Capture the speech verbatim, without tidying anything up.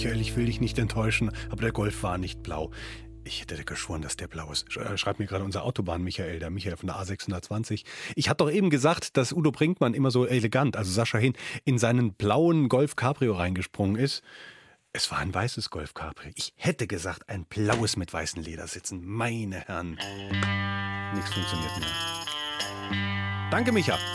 Michael, ich will dich nicht enttäuschen, aber der Golf war nicht blau. Ich hätte geschworen, dass der blau ist. Sch- Schreibt mir gerade unser Autobahn-Michael, der Michael von der A sechshundertzwanzig. Ich hatte doch eben gesagt, dass Udo Brinkmann immer so elegant, also Sascha Hin, in seinen blauen Golf Cabrio reingesprungen ist. Es war ein weißes Golf Cabrio. Ich hätte gesagt, ein blaues mit weißen Ledersitzen. Meine Herren. Nichts funktioniert mehr. Danke, Micha.